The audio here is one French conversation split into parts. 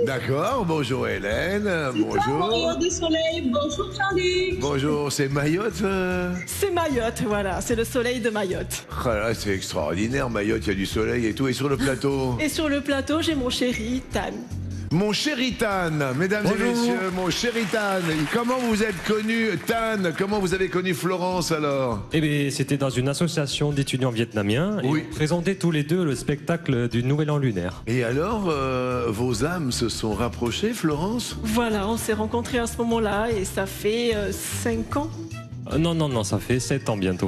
D'accord, bonjour Hélène, bonjour. Bonjour du soleil, bonjour Charlie. Bonjour, c'est Mayotte C'est Mayotte, voilà, c'est le soleil de Mayotte. Ah là, c'est extraordinaire, Mayotte, il y a du soleil et tout. Et sur le plateau Et sur le plateau, j'ai mon chéri, Tan. Mon chéri Tan, mesdames et messieurs, mon chéri Tan. Comment vous êtes connu, Tan? Comment vous avez connu Florence alors? Eh bien, c'était dans une association d'étudiants vietnamiens. Et Oui. on présentait tous les deux le spectacle du Nouvel An lunaire. Et alors, vos âmes se sont rapprochées, Florence? Voilà, on s'est rencontrés à ce moment-là et ça fait 5 ans. Non, ça fait 7 ans bientôt.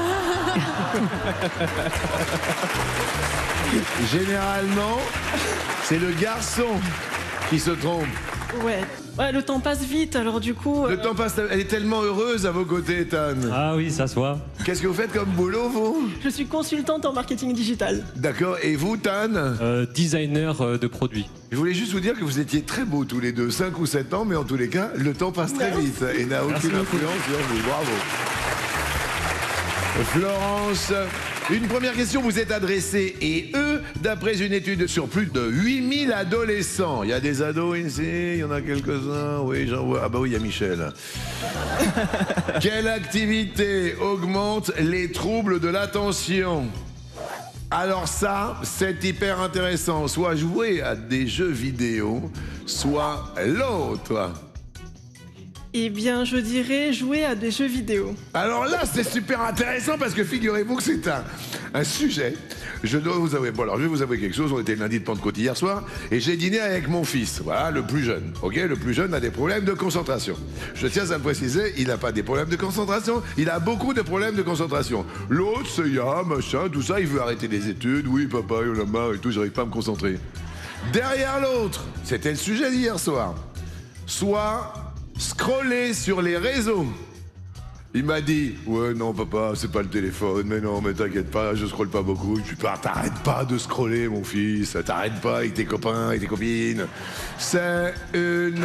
Généralement, c'est le garçon qui se trompe. Ouais, le temps passe vite, alors du coup... Le temps passe, elle est tellement heureuse à vos côtés, Tan. Ah oui, ça se voit. Qu'est-ce que vous faites comme boulot, vous? Je suis consultante en marketing digital. D'accord, et vous, Tan? Designer de produits. Je voulais juste vous dire que vous étiez très beaux tous les deux, 5 ou 7 ans, mais en tous les cas, le temps passe très vite et n'a aucune influence sur vous. Bravo. Florence, une première question vous est adressée, et eux, d'après une étude sur plus de 8000 adolescents. Il y a des ados ici, il y en a quelques-uns, oui, j'en vois. Ah bah oui, il y a Michel. Quelle activité augmente les troubles de l'attention? Alors ça, c'est hyper intéressant. Soit jouer à des jeux vidéo, soit l'autre. Eh bien, je dirais jouer à des jeux vidéo. Alors là, c'est super intéressant parce que figurez-vous que c'est un sujet. Je dois vous avouer. Bon, alors je vais vous avouer quelque chose. On était le lundi de Pentecôte hier soir et j'ai dîné avec mon fils. Voilà, le plus jeune. Ok, le plus jeune a des problèmes de concentration. Je tiens à le préciser, il n'a pas des problèmes de concentration. Il a beaucoup de problèmes de concentration. L'autre, c'est machin, tout ça. Il veut arrêter les études. Oui, papa, il en a marre et tout. J'arrive pas à me concentrer. Derrière l'autre, c'était le sujet d'hier soir. Soit scroller sur les réseaux. Il m'a dit, ouais, non, papa, c'est pas le téléphone, mais non, mais t'inquiète pas, je scrolle pas beaucoup. Je dis, t'arrêtes pas de scroller, mon fils, t'arrêtes pas avec tes copains, avec tes copines. C'est une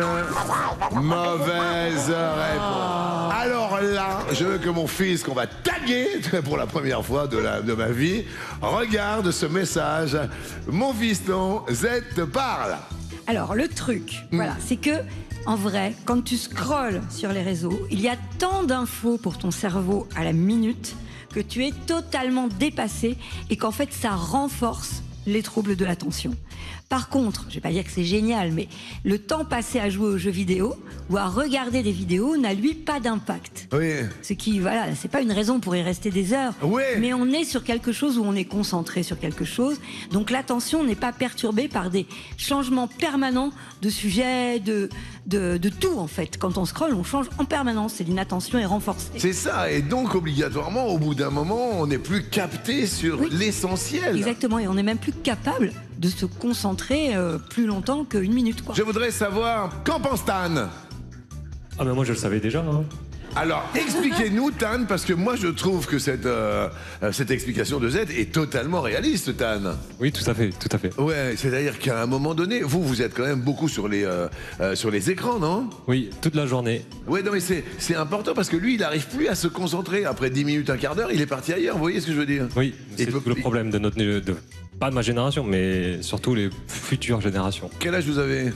mauvaise réponse. Alors là, je veux que mon fils, qu'on va taguer pour la première fois de ma vie, regarde ce message. Mon fiston, Z te parle. Alors, le truc, voilà, c'est que, en vrai, quand tu scrolles sur les réseaux, il y a tant d'infos pour ton cerveau à la minute que tu es totalement dépassé et qu'en fait, ça renforce les troubles de l'attention. Par contre, je vais pas dire que c'est génial, mais le temps passé à jouer aux jeux vidéo ou à regarder des vidéos n'a lui pas d'impact. Oui. Ce qui, voilà, c'est pas une raison pour y rester des heures. Oui. Mais on est sur quelque chose où on est concentré sur quelque chose. Donc l'attention n'est pas perturbée par des changements permanents de sujets, de tout en fait. Quand on scrolle, on change en permanence et l'inattention est renforcée. C'est ça, et donc obligatoirement, au bout d'un moment, on n'est plus capté sur l'essentiel. Exactement, et on n'est même plus capable de se concentrer plus longtemps qu'une minute, quoi. Je voudrais savoir, qu'en pense Tan? Ah mais moi je le savais déjà. Hein. Alors, expliquez-nous, Tan, parce que moi je trouve que cette explication de Z est totalement réaliste, Tan. Oui, tout à fait. Ouais, c'est-à-dire qu'à un moment donné, vous êtes quand même beaucoup sur les écrans, non? Oui, toute la journée. Ouais, non mais c'est important parce que lui, il n'arrive plus à se concentrer. Après 10 minutes, un quart d'heure, il est parti ailleurs, vous voyez ce que je veux dire? Oui, c'est Et tout le problème de notre... pas de ma génération, mais surtout les futures générations. Quel âge vous avez?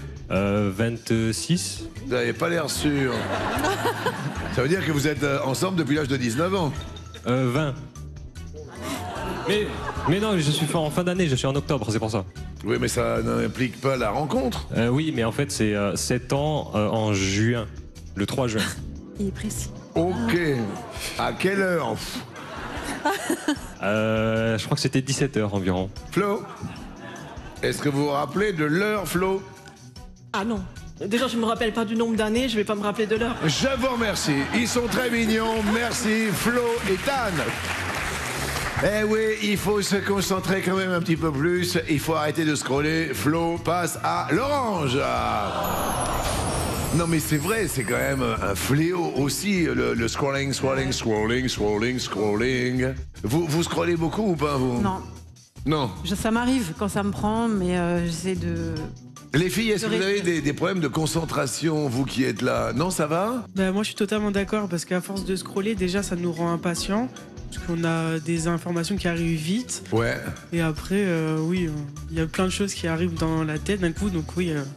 26. Vous n'avez pas l'air sûr. Ça veut dire que vous êtes ensemble depuis l'âge de 19 ans. 20. Mais non, je suis en fin d'année, je suis en octobre, c'est pour ça. Oui, mais ça n'implique pas la rencontre. Oui, mais en fait, c'est 7 ans en juin, le 3 juin. Il est précis. Ok. À quelle heure? Je crois que c'était 17h environ. Flo, est-ce que vous vous rappelez de l'heure, Flo? Ah non. Déjà, je me rappelle pas du nombre d'années, je vais pas me rappeler de l'heure. Je vous remercie. Ils sont très mignons. Merci, Flo et Tan. Eh oui, il faut se concentrer quand même un petit peu plus. Il faut arrêter de scroller. Flo passe à l'orange. Non mais c'est vrai, c'est quand même un fléau aussi, le scrolling. Vous scrollez beaucoup ou pas, vous? Non. Non. Ça m'arrive quand ça me prend, mais j'essaie de... Les filles, est-ce que vous avez des problèmes de concentration, vous qui êtes là? Non, ça va? Bah, moi, je suis totalement d'accord, parce qu'à force de scroller, déjà, ça nous rend impatients. Parce qu'on a des informations qui arrivent vite. Ouais. Et après, oui, il y a plein de choses qui arrivent dans la tête d'un coup, donc oui...